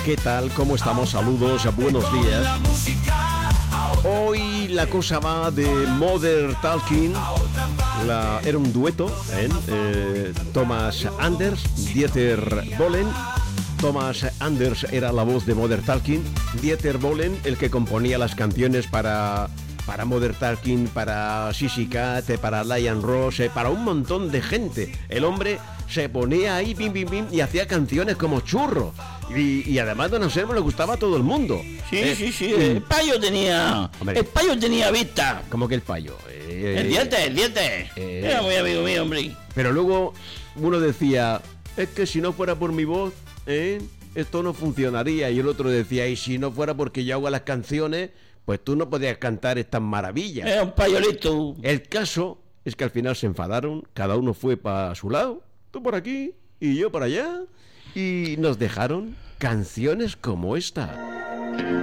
¿Qué tal? ¿Cómo estamos? Saludos, buenos días. Hoy la cosa va de Modern Talking. Era un dueto, Thomas Anders, Dieter Bohlen. Thomas Anders era la voz de Modern Talking. Dieter Bohlen, el que componía las canciones para Modern Talking, para Sissy Cat, para Lion Ross, para un montón de gente. El hombre se ponía ahí, bim, bim, bim, y hacía canciones como churro. Y además de no ser, le gustaba a todo el mundo. Sí. El payo tenía... Hombre. El payo tenía vista. ¿Cómo que el payo? El diente. Era muy amigo mío, hombre. Pero luego uno decía, es que si no fuera por mi voz, esto no funcionaría. Y el otro decía, y si no fuera porque yo hago las canciones, pues tú no podías cantar estas maravillas. Era un payo listo. El caso es que al final se enfadaron, cada uno fue para su lado, tú por aquí y yo por allá, y nos dejaron canciones como esta.